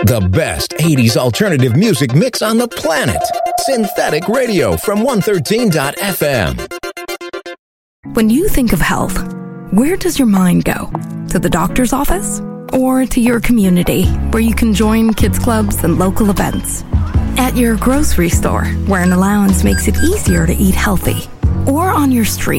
The best 80s alternative music mix on the planet. Synthetic Radio from 113.fm. When you think of health, where does your mind go? To the doctor's office? Or to your community, where you can join kids clubs and local events? At your grocery store, where an allowance makes it easier to eat healthy? Or on your street,